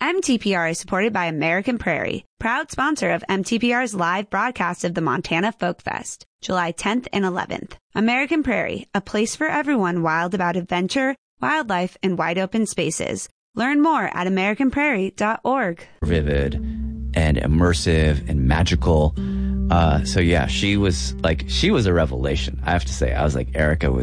MTPR is supported by American Prairie, proud sponsor of MTPR's live broadcast of the Montana Folk Fest, July 10th and 11th. American Prairie, a place for everyone wild about adventure, wildlife, and wide open spaces. Learn more at americanprairie.org. Vivid and immersive and magical. So yeah, she was a revelation. I have to say, I was like,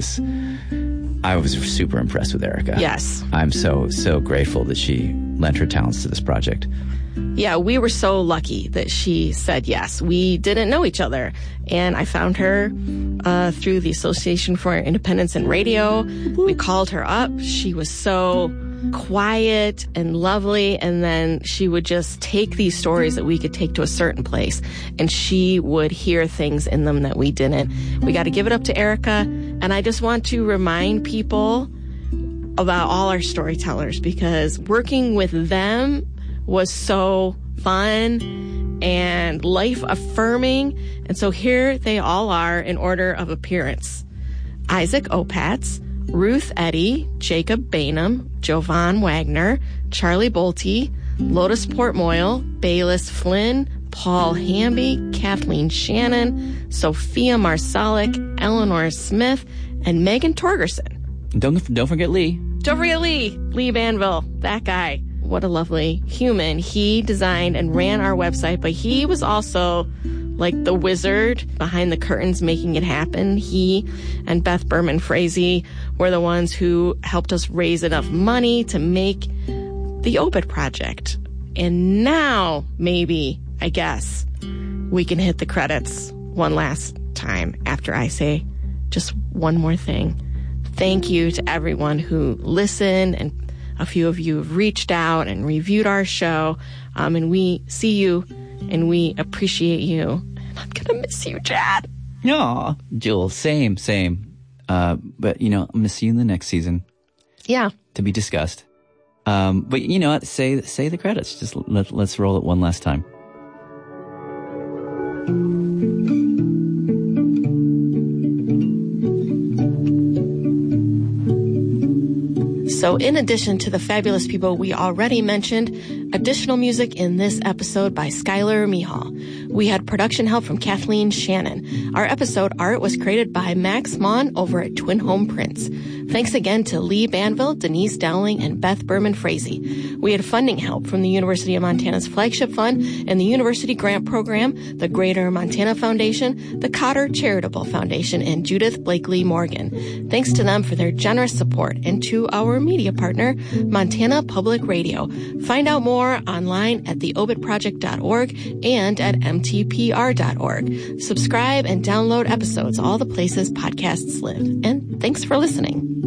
I was super impressed with Erica. Yes. I'm so grateful that she lent her talents to this project. Yeah, we were so lucky that she said yes. We didn't know each other, and I found her through the Association for Independence in Radio. We called her up. She was so quiet and lovely, and then she would just take these stories that we could take to a certain place, and she would hear things in them that we didn't. We got to give it up to Erica, and I just want to remind people about all our storytellers, because working with them was so fun and life-affirming. And so here they all are in order of appearance. Isaac Opatz, Ruth Eddy, Jacob Bainham, Jovan Wagner, Charlie Bolte, Lotus Portmoyle, Bayless Flynn, Paul Hamby, Kathleen Shannon, Sophia Marsalic, Eleanor Smith, and Megan Torgerson. Don't forget Lee. Don't forget Lee Banville, that guy. What a lovely human. He designed and ran our website, but he was also like the wizard behind the curtains making it happen. He and Beth Berman Frazee were the ones who helped us raise enough money to make the Obit Project. And now, maybe, I guess, we can hit the credits one last time after I say just one more thing. Thank you to everyone who listened, and a few of you have reached out and reviewed our show, and we see you, and we appreciate you. And I'm going to miss you, Chad. Aw, Jill, same. But, I'll miss you in the next season. Yeah. To be discussed. But you know what? Say the credits. Just let's roll it one last time. So in addition to the fabulous people we already mentioned, additional music in this episode by Skylar Mihal. We had production help from Kathleen Shannon. Our episode art was created by Max Mon over at Twin Home Prints. Thanks again to Lee Banville, Denise Dowling, and Beth Berman Frazee. We had funding help from the University of Montana's Flagship Fund and the University Grant Program, the Greater Montana Foundation, the Cotter Charitable Foundation, and Judith Blakely Morgan. Thanks to them for their generous support, and to our media partner, Montana Public Radio. Find out more online at theobitproject.org and at mtpr.org. Subscribe and download episodes all the places podcasts live. And thanks for listening.